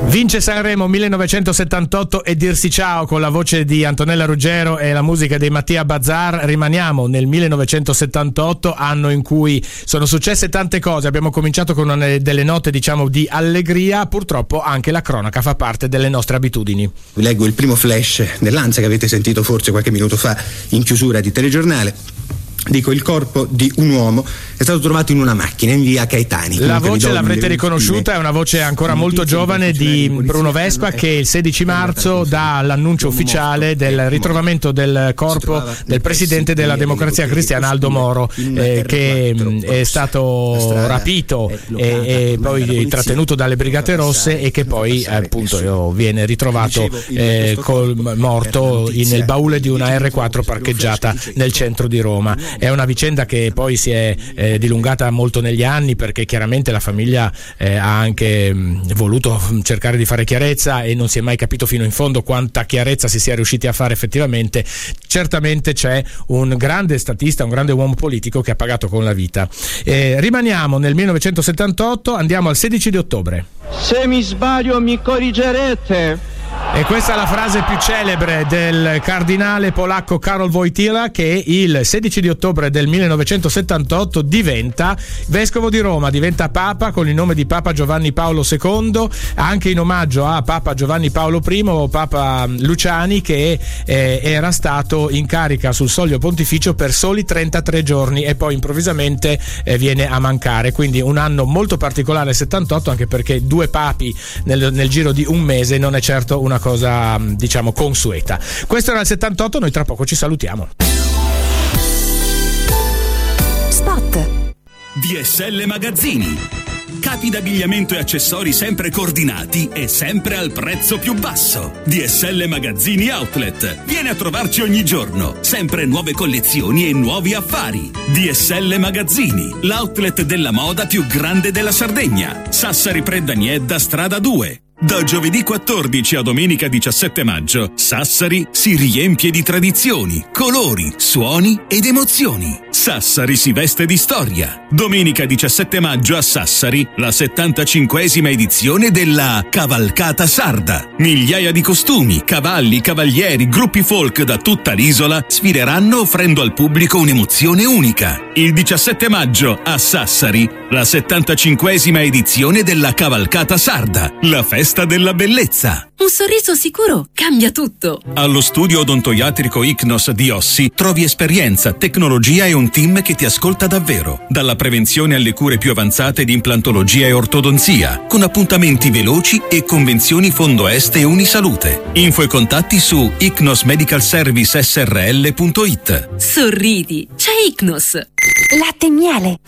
Vince Sanremo 1978 e Dirsi ciao con la voce di Antonella Ruggero e la musica dei Mattia Bazar. Rimaniamo nel 1978, anno in cui sono successe tante cose. Abbiamo cominciato con delle note, diciamo, di allegria. Purtroppo anche la cronaca fa parte delle nostre abitudini. Vi leggo il primo flash dell'ANSA che avete sentito forse qualche minuto fa in chiusura di telegiornale. Dico, il corpo di un uomo è stato trovato in una macchina in via Caetani. La voce l'avrete riconosciuta, è una voce ancora molto giovane di Bruno Vespa, che il 16 marzo dà l'annuncio ufficiale del ritrovamento del corpo del presidente della Democrazia Cristiana Aldo Moro, che è stato rapito e poi trattenuto dalle Brigate Rosse e che poi appunto viene ritrovato morto nel baule di una R4 parcheggiata nel centro di Roma. È una vicenda che poi si è dilungata molto negli anni, perché chiaramente la famiglia ha anche voluto cercare di fare chiarezza e non si è mai capito fino in fondo quanta chiarezza si sia riusciti a fare effettivamente. Certamente c'è un grande statista, un grande uomo politico che ha pagato con la vita. Rimaniamo nel 1978, andiamo al 16 di ottobre. Se mi sbaglio mi corrigerete. E questa è la frase più celebre del cardinale polacco Karol Wojtyła, che il 16 di ottobre del 1978 diventa vescovo di Roma, diventa papa con il nome di Papa Giovanni Paolo II, anche in omaggio a Papa Giovanni Paolo I o Papa Luciani, che era stato in carica sul soglio pontificio per soli 33 giorni e poi improvvisamente viene a mancare. Quindi un anno molto particolare, il 78, anche perché due papi nel giro di un mese non è certo una cosa, diciamo, consueta. Questo era il 78, noi tra poco ci salutiamo. Spot. DSL Magazzini. Capi d'abbigliamento e accessori sempre coordinati e sempre al prezzo più basso. DSL Magazzini Outlet. Vieni a trovarci ogni giorno. Sempre nuove collezioni e nuovi affari. DSL Magazzini, l'outlet della moda più grande della Sardegna. Sassari Preddaniedda, strada 2. Da giovedì 14 a domenica 17 maggio, Sassari si riempie di tradizioni, colori, suoni ed emozioni. Sassari si veste di storia. Domenica 17 maggio a Sassari, la 75esima edizione della Cavalcata Sarda. Migliaia di costumi, cavalli, cavalieri, gruppi folk da tutta l'isola sfileranno offrendo al pubblico un'emozione unica. Il 17 maggio a Sassari, la 75esima edizione della Cavalcata Sarda, la festa della bellezza. Un sorriso sicuro cambia tutto. Allo studio odontoiatrico Icnos di Ossi trovi esperienza, tecnologia e un team che ti ascolta davvero. Dalla prevenzione alle cure più avanzate di implantologia e ortodonzia, con appuntamenti veloci e convenzioni Fondo Est e Unisalute. Info e contatti su icnosmedicalservicesrl.it. Sorridi, c'è Icnos. Latte e miele.